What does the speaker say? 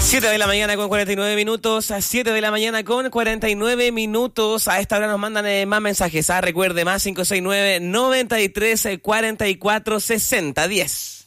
7 de la mañana con 49 minutos, a 7 de la mañana con 49 minutos. A esta hora nos mandan más mensajes. Recuerde, más 569 93 44 60 10.